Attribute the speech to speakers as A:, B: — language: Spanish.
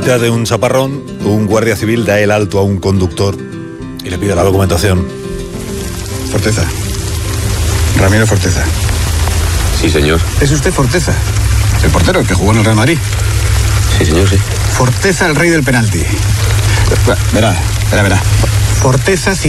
A: mitad de un chaparrón, un guardia civil da el alto a un conductor y le pide la documentación.
B: Forteza. Ramiro Forteza.
C: Sí, señor.
B: ¿Es usted Forteza? El portero, el que jugó en el Real Madrid.
C: Sí, señor, sí.
B: Forteza, el rey del penalti. Verá. Forteza